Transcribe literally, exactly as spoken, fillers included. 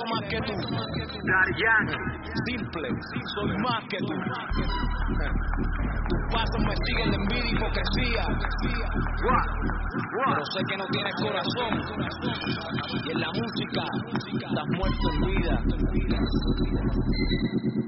más que tú. Darían, Simple, soy más que tú. Tus pasos me siguen de envidia y hipocresía. Pero sé que no tienes corazón. Y en la música estás muerto en vida.